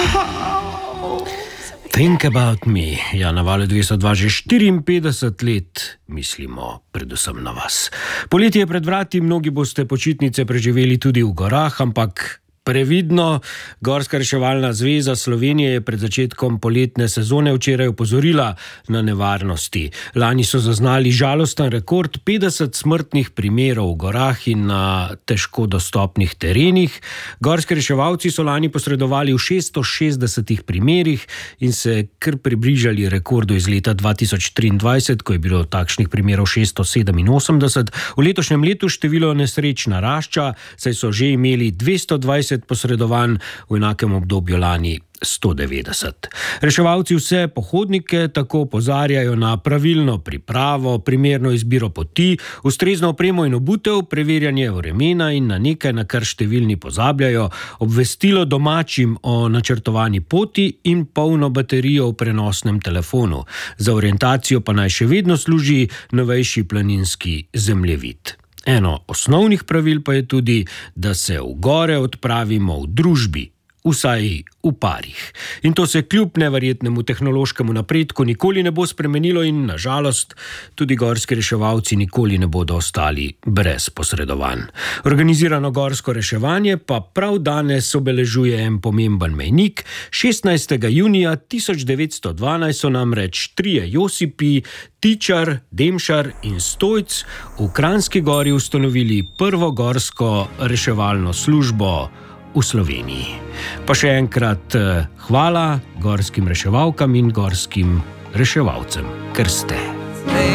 Think about me. Ja, na Valu 202 že 54 let mislimo predvsem na vas. Poletje je pred vrati, mnogi boste počitnice preživeli tudi v gorah, ampak previdno. Gorska reševalna zveza Slovenije je pred začetkom poletne sezone včeraj opozorila na nevarnosti. Lani so zaznali žalosten rekord 50 smrtnih primerov v gorah in na težko dostopnih terenih. Gorski reševalci so lani posredovali v 660 primerih in se kar približali rekordu iz leta 2023, ko je bilo takšnih primerov 687. V letošnjem letu število nesreč narašča, saj so že imeli 220 posredovanj, v enakem obdobju lani 190. Reševalci vse pohodnike tako opozarjajo na pravilno pripravo, primerno izbiro poti, ustrezno opremo in obutev, preverjanje vremena in na nekaj, na kar številni pozabljajo, obvestilo domačim o načrtovani poti in polno baterijo v prenosnem telefonu. Za orientacijo pa naj še vedno služi novejši planinski zemljevid. Eno osnovnih pravil pa je tudi, da se v gore odpravimo v družbi, vsaj v parih. In to se kljub neverjetnemu tehnološkemu napredku nikoli ne bo spremenilo in na žalost tudi gorski reševalci nikoli ne bodo ostali brez posredovanj. Organizirano gorsko reševanje pa prav danes obeležuje en pomemben mejnik. 16. junija 1912 so namreč trije Josipi, Tičar, Demšar in Stojc v Kranjski Gori ustanovili prvo gorsko reševalno službo v Sloveniji. Pa še enkrat hvala gorskim reševalkam in gorskim reševalcem, ker ste.